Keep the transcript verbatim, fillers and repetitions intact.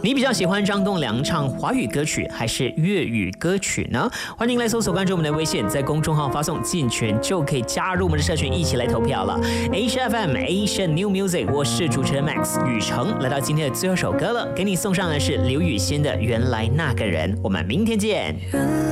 你比较喜欢张栋梁唱华语歌曲还是粤语歌曲呢？欢迎来搜索关注我们的微信，在公众号发送进群就可以加入我们的社群，一起来投票了。H F M Asian New Music， 我是主持人 Max 雨成，来到今天的最后首歌了，给你送上的是刘雨昕的《原来那个人》，我们明天见。